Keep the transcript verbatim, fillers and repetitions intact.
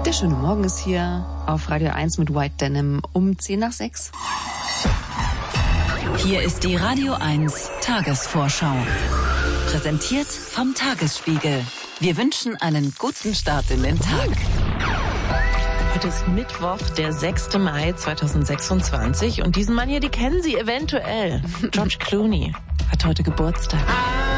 Der schöne Morgen ist hier auf Radio eins mit White Denim um zehn nach sechs. Hier ist die Radio eins Tagesvorschau. Präsentiert vom Tagesspiegel. Wir wünschen einen guten Start in den Tag. Heute ist Mittwoch, der sechster Mai zweitausendsechsundzwanzig und diesen Mann hier, die kennen Sie eventuell. George Clooney hat heute Geburtstag.